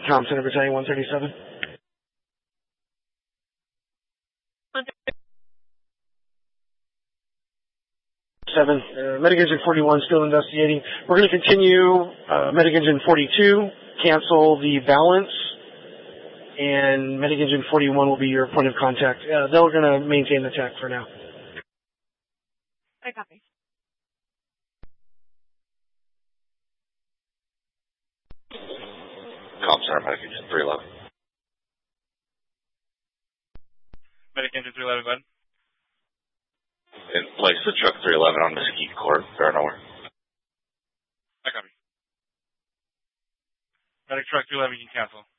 Com Center Battalion 137. Medic Engine 41 still investigating. We're going to continue Medic Engine 42, cancel the balance, and Medic Engine 41 will be your point of contact. They're going to maintain the tech for now. I copy. Com Center, Medic Engine 311. Medic Engine 311, go ahead. In place with Truck 311 on Mesquite Court, fair nowhere. I copy. Medic Truck 311, you can cancel.